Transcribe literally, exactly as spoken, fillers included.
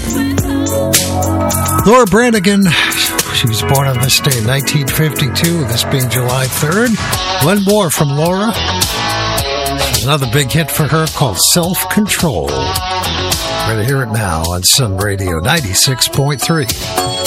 Laura Branigan, she was born on this day in nineteen fifty-two, this being July third. One more from Laura. This is another big hit for her called Self-Control. We're going to hear it now on Sun Radio ninety-six point three.